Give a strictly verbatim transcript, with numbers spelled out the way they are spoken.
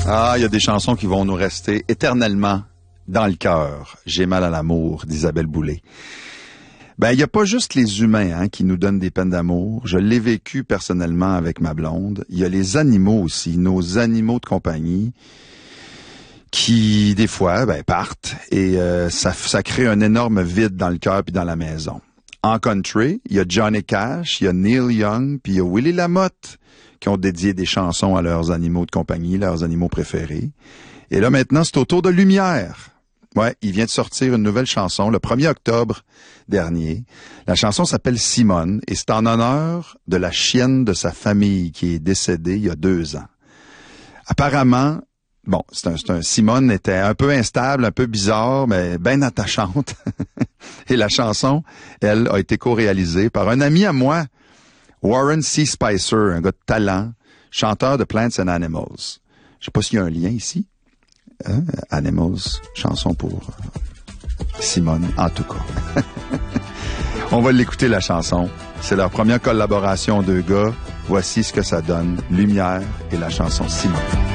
Ah, il y a des chansons qui vont nous rester éternellement dans le cœur. J'ai mal à l'amour d'Isabelle Boulay. Ben, il n'y a pas juste les humains hein, qui nous donnent des peines d'amour. Je l'ai vécu personnellement avec ma blonde. Il y a les animaux aussi, nos animaux de compagnie, qui, des fois, ben, partent et euh, ça, ça crée un énorme vide dans le cœur puis dans la maison. En country, il y a Johnny Cash, il y a Neil Young, puis il y a Willie Lamotte qui ont dédié des chansons à leurs animaux de compagnie, leurs animaux préférés. Et là, maintenant, c'est au tour de Lumière. Ouais, il vient de sortir une nouvelle chanson le premier octobre dernier. La chanson s'appelle Simone et c'est en honneur de la chienne de sa famille qui est décédée il y a deux ans. Apparemment, bon, c'est un, c'est un Simone était un peu instable, un peu bizarre, mais bien attachante. Et la chanson, elle, a été co-réalisée par un ami à moi, Warren C. Spicer, un gars de talent, chanteur de Plants and Animals. Je sais pas s'il y a un lien ici. Hein? Animals, chanson pour Simone, en tout cas. On va l'écouter, la chanson. C'est leur première collaboration, deux gars. Voici ce que ça donne. Lumière et la chanson Simone.